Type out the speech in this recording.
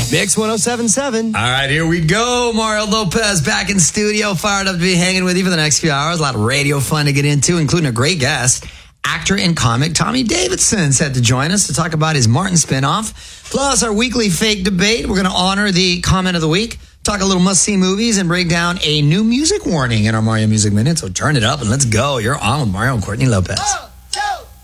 Mix 1077. All right, here we go. Mario Lopez back in studio, fired up to be hanging with you for the next few hours. A lot of radio fun to get into, including a great guest. Actor and comic Tommy Davidson set to join us to talk about his Martin spinoff. Plus, our weekly fake debate. We're going to honor the comment of the week, talk a little must-see movies, and break down a new music warning in our Mario Music Minute. So turn it up and let's go. You're on with Mario and Courtney Lopez.